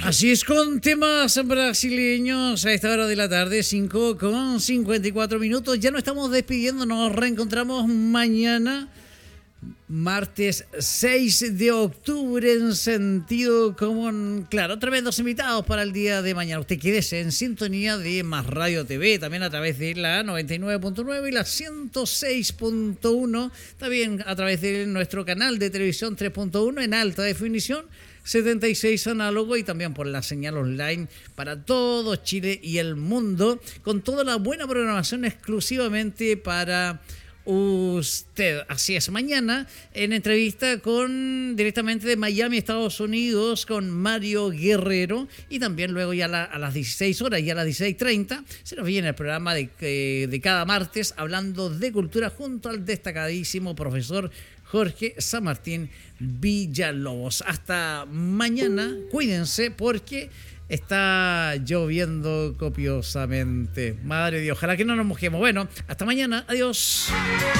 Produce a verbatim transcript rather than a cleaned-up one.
Así es, con temas brasileños a esta hora de la tarde, cinco con cincuenta y cuatro minutos. Ya nos estamos despidiendo, nos reencontramos mañana, martes seis de octubre, en sentido común. Claro, tremendos invitados para el día de mañana. Usted quédese en sintonía de Más Radio T V, también a través de la noventa y nueve punto nueve y la ciento seis punto uno, también a través de nuestro canal de televisión tres punto uno en alta definición, setenta y seis análogo, y también por la señal online para todo Chile y el mundo, con toda la buena programación exclusivamente para usted. Así es, mañana en entrevista con directamente de Miami, Estados Unidos, con Mario Guerrero, y también luego ya la, a las dieciséis horas y a las dieciséis treinta se nos viene el programa de, de cada martes, hablando de cultura junto al destacadísimo profesor Jorge San Martín Villalobos. Hasta mañana, cuídense porque está lloviendo copiosamente. Madre de Dios, ojalá que no nos mojemos. Bueno, hasta mañana, adiós.